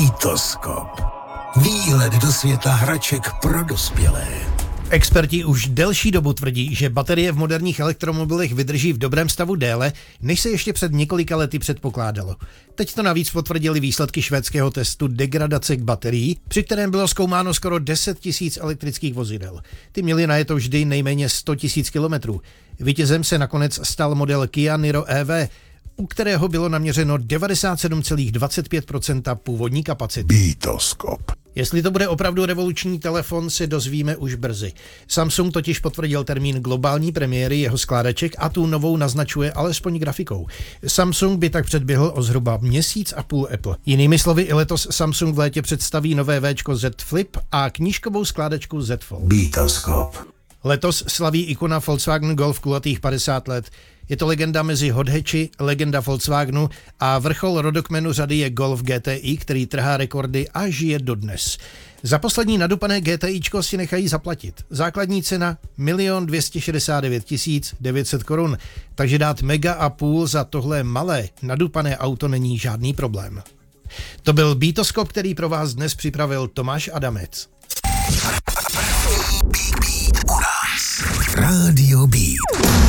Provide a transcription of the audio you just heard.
Beatoskop. Výhled do světa hraček pro dospělé. Experti už delší dobu tvrdí, že baterie v moderních elektromobilech vydrží v dobrém stavu déle, než se ještě před několika lety předpokládalo. Teď to navíc potvrdili výsledky švédského testu degradace baterií, při kterém bylo zkoumáno skoro 10 000 elektrických vozidel. Ty měly najeto vždy nejméně 100 000 kilometrů. Vítězem se nakonec stal model Kia Niro EV, u kterého bylo naměřeno 97,25% původní kapacity. Beatoskop. Jestli to bude opravdu revoluční telefon, se dozvíme už brzy. Samsung totiž potvrdil termín globální premiéry jeho skládaček a tu novou naznačuje alespoň grafikou. Samsung by tak předběhl o zhruba měsíc a půl Apple. Jinými slovy, i letos Samsung v létě představí nové Včko Z Flip a knížkovou skládačku Z Fold. Beatoskop. Letos slaví ikona Volkswagen Golf kulatých 50 let. Je to legenda mezi hot hatchi, legenda Volkswagenu a vrchol rodokmenu řady je Golf GTI, který trhá rekordy a žije dodnes. Za poslední nadupané GTIčko si nechají zaplatit. Základní cena 1 269 900 korun, takže dát mega a půl za tohle malé nadupané auto není žádný problém. To byl Beatoskop, který pro vás dnes připravil Tomáš Adamec. Radio Beat.